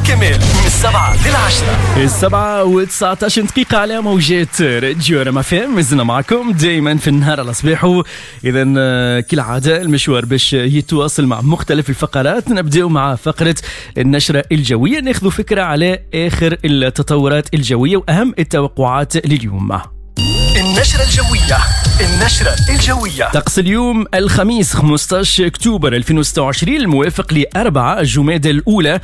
كامل من 7 ل10. 7 و19 دقيقة على موجات راديو ريم اف ام. مازلنا معكم دائما في النهار على صباحو. إذا كالعادة المشوار باش يتواصل مع مختلف الفقرات. نبدأ مع فقرة النشرة الجوية، ناخذ فكرة على آخر التطورات الجوية وأهم التوقعات لليوم. النشرة الجوية. النشرة الجوية. طقس اليوم الخميس 15 أكتوبر 2026 الموافق ل4 جمادى الأولى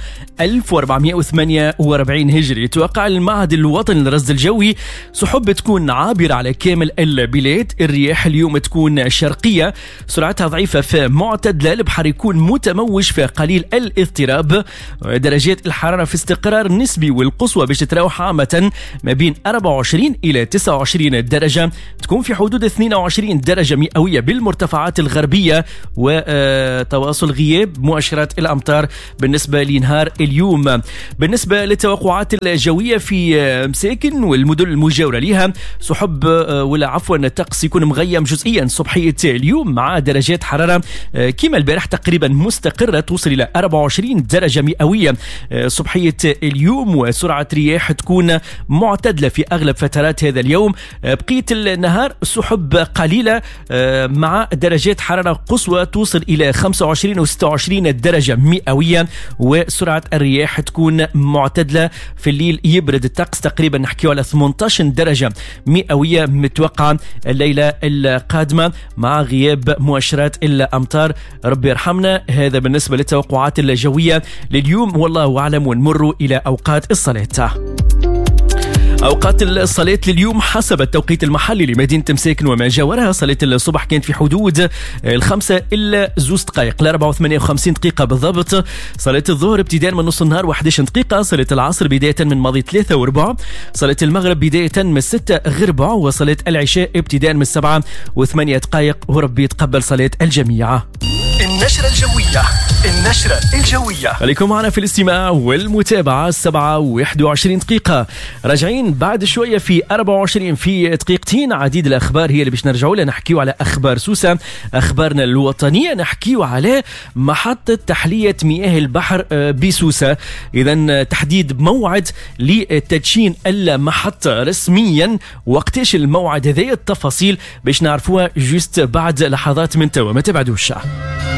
1448 هجري. يتوقع المعهد الوطني للرصد الجوي سحب تكون عابرة على كامل البلاد. الرياح اليوم تكون شرقية سرعتها ضعيفة فمعتدلة. البحر يكون متموج فقليل الاضطراب. درجات الحرارة في استقرار نسبي والقصوى باش تتراوح عامة ما بين 24 إلى 29 درجة. تكون في حدود 22 درجة مئوية بالمرتفعات الغربية. وتواصل غياب مؤشرات الأمطار بالنسبة لنهار اليوم. بالنسبة للتوقعات الجوية في مساكن والمدن المجاورة لها سحب ولا عفوا الطقس يكون مغيم جزئيا صبحية اليوم مع درجات حرارة كما البارح تقريبا مستقرة توصل إلى 24 درجة مئوية صبحية اليوم. وسرعة رياح تكون معتدلة في أغلب فترات هذا اليوم. بقية النهار سحب قليلة مع درجات حرارة قصوى توصل إلى 25 و 26 درجة مئوية. وسرعة الرياح تكون معتدلة. في الليل يبرد الطقس تقريبا نحكيه على 18 درجة مئوية متوقعة الليلة القادمة مع غياب مؤشرات الأمطار. ربي يرحمنا. هذا بالنسبة للتوقعات الجوية لليوم والله أعلم. ونمر إلى أوقات الصلاة. أوقات الصلاة لليوم حسب التوقيت المحلي لمدينة مساكن وما جاورها. صلاة الصبح كانت في حدود 5 إلا 2 دقائق ل 4 و58 دقيقة بالضبط. صلاة الظهر ابتداء من نص النهار 11 دقيقة. صلاة العصر بداية من ماضي 3 وربع. صلاة المغرب بداية من 6 غربع. وصلاة العشاء ابتداء من 7 و8 دقائق. وربي يتقبل صلاة الجميع. النشرة الجوية. النشرة الجوية. خليكم معنا في الاستماع والمتابعة. 7 و21 دقيقة راجعين بعد شوية في 24 في دقيقتين. عديد الأخبار هي اللي باش نرجعوا لها. نحكيوا على أخبار سوسة أخبارنا الوطنية. نحكيوا على محطة تحلية مياه البحر بسوسة. إذن تحديد موعد لتدشين المحطة رسميا. وقتاش الموعد هذه التفاصيل باش نعرفوها جوست بعد لحظات من توا. ما تبعدوش.